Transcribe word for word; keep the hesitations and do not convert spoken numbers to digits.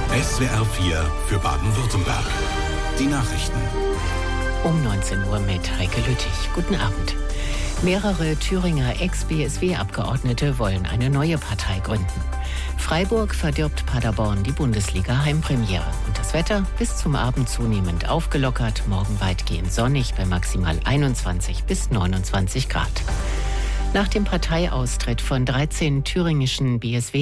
S W R vier für Baden-Württemberg. Die Nachrichten. Um neunzehn Uhr mit Heike Lüttich. Guten Abend. Mehrere Thüringer Ex-B S W-Abgeordnete wollen eine neue Partei gründen. Freiburg verdirbt Paderborn die Bundesliga-Heimpremiere. Und das Wetter bis zum Abend zunehmend aufgelockert, morgen weitgehend sonnig bei maximal einundzwanzig bis neunundzwanzig Grad. Nach dem Parteiaustritt von dreizehn thüringischen B S W